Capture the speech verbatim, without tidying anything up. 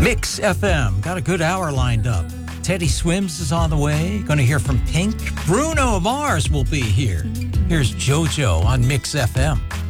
Mix F M, got a good hour lined up. Teddy Swims is on the way. Going to hear from Pink. Bruno Mars will be here. Here's JoJo on Mix F M.